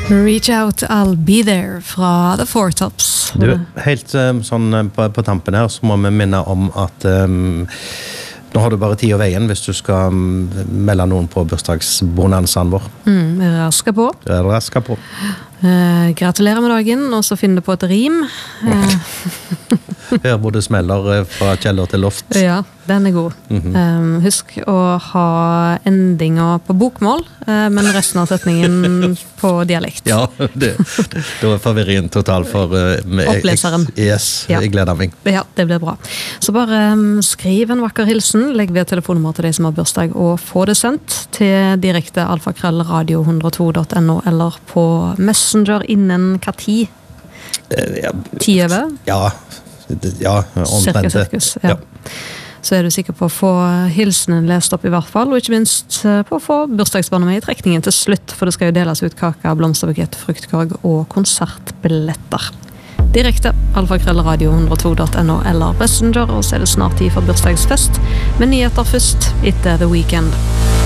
Reach Out, I'll Be There fra The Four Tops. Du, helt sånn på tampen her så må vi minne om at nå har du bare tid og veien hvis du skal melde noen på bursdagsbonanzaen vår. Raska på. Raska på. Gratulerer med dagen, og så finner du på et rim. Hør hvor det smeller fra kjeller til loft. Ja, den er god. Husk å ha endinger på bokmål, men resten av setningen på dialekt. Ja, da er forvirringen total for oppleseren. Yes, ja. Jeg gleder meg. Ja, det blir bra. Så bare skriv en vakker hilsen, legg ved telefonnummer til deg som har bursdag, og få det sendt til direkte alfakrøllradio102.no eller på Messenger innen hva tid? 10 over? Ja, omtrent. Ja. Så er du sikker på å få hilsenen lest opp i hvert fall, og ikke minst på å få bursdagsbarnet med i trekningen til slutt, for det skal jo deles ut kaka, blomsterbukett, fruktkorg og konsertbilletter. Direkte alfakrøllradio102.no eller Messenger, og så er det snart tid for bursdagsfest, med nyheter først etter The Weekend.